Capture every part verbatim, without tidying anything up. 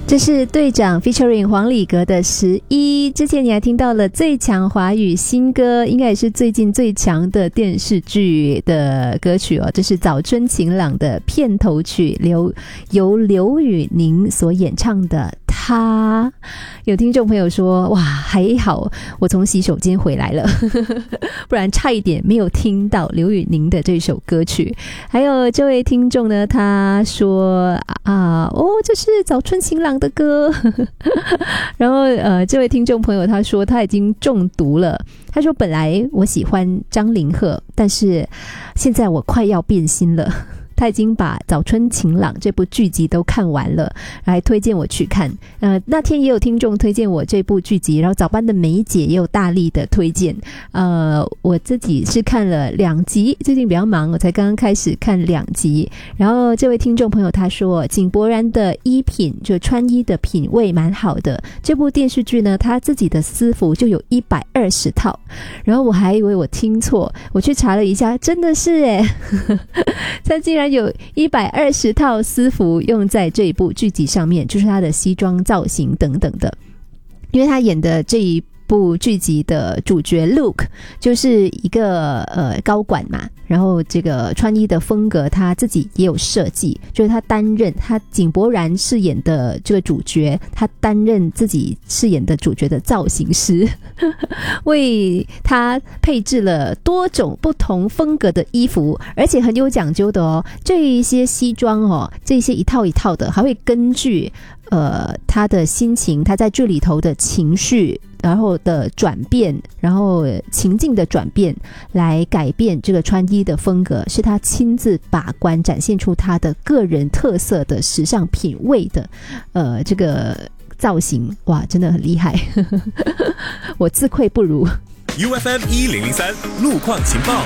这是队长 featuring 黄礼格的十一。之前你还听到了最强华语新歌，应该也是最近最强的电视剧的歌曲哦。这是早春晴朗的片头曲，刘由刘宇宁所演唱的他。有听众朋友说，哇，还好我从洗手间回来了不然差一点没有听到刘宇宁的这首歌曲。还有这位听众呢，他说啊，哦，这是早春晴朗的歌然后呃，这位听众朋友他说他已经中毒了，他说本来我喜欢张凌赫，但是现在我快要变心了。他已经把早春晴朗这部剧集都看完了，还推荐我去看。呃，那天也有听众推荐我这部剧集，然后早班的梅姐也有大力的推荐。呃，我自己是看了两集，最近比较忙，我才刚刚开始看两集。然后这位听众朋友他说，井柏然的衣品，就穿衣的品味蛮好的。这部电视剧呢，他自己的私服就有一百二十套。然后我还以为我听错，我去查了一下，真的是耶他竟然有一百二十套私服用在这一部剧集上面，就是他的西装造型等等的。因为他演的这一部剧集的主角 Luke 就是一个呃高管嘛，然后这个穿衣的风格他自己也有设计，就是他担任他井柏然饰演的这个主角，他担任自己饰演的主角的造型师为他配置了多种不同风格的衣服，而且很有讲究的哦。这一些西装哦，这些一套一套的，还会根据呃他的心情，他在这里头的情绪，然后的转变，然后情境的转变，来改变这个穿衣的风格，是他亲自把关，展现出他的个人特色的时尚品味的呃这个造型。哇，真的很厉害我自愧不如。 U F M 一零零三路况情报，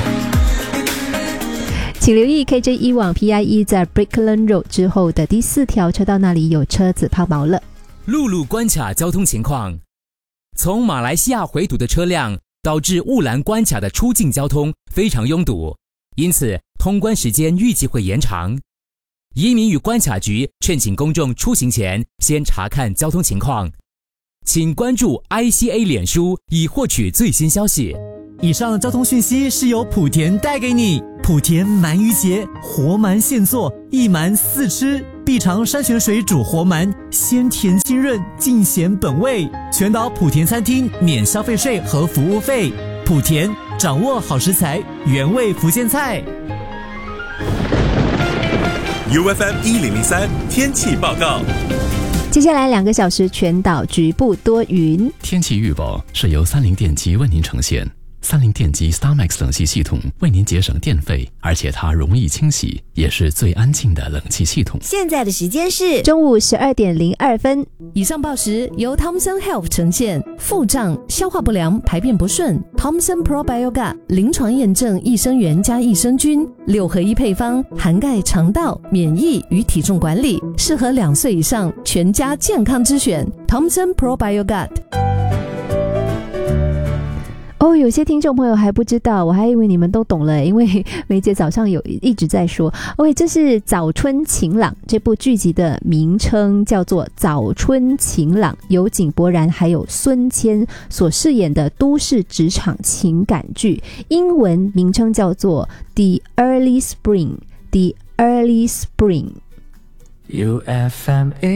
请留意 K J 一 往 P I E 在 Brickland Road 之后的第四条车道那里有车子抛锚了。 陆路关卡交通情况，从马来西亚回堵的车辆导致雾兰关卡的出境交通非常拥堵，因此通关时间预计会延长。移民与关卡局劝请公众出行前先查看交通情况，请关注 I C A 脸书以获取最新消息。 以上交通讯息是由莆田带给你。莆田鳗鱼节，活鳗现做，一鳗四吃，必尝山泉水煮活鳗，鲜甜清润，尽显本味。全岛莆田餐厅免消费税和服务费。莆田掌握好食材，原味福建菜。 U F M 一零零三天气报告。 接下来两个小时全岛局部多云。 天气预报是由三菱电机为您呈现。三菱电机 StarMax 冷气系统为您节省电费，而且它容易清洗，也是最安静的冷气系统。 现在的时间是中午十二点零二分。 以上报时由 Thomson Health 呈现。腹胀、消化不良、排便不顺 Thomson Probioga 临床验证益生元加益生菌六合一配方，涵盖肠道、免疫与体重管理，适合两岁以上全家健康之选 Thomson Probioga。 哦，有些听众朋友还不知道，我还以为你们都懂了，因为梅姐早上有一直在说 OK， 这是早春晴朗这部剧集的名称叫做早春晴朗，由井柏然还有孙谦所饰演的都市职场情感剧，英文名称叫做 The Early Spring The Early Spring。 U F M